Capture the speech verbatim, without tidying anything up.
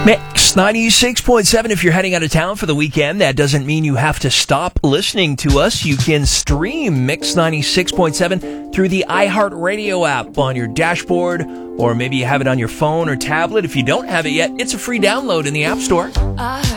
Mix ninety-six point seven. If you're heading out of town for the weekend, that doesn't mean you have to stop listening to us. You can stream Mix ninety-six point seven through the iHeartRadio app on your dashboard, or maybe you have it on your phone or tablet. If you don't have it yet, it's a free download in the App Store.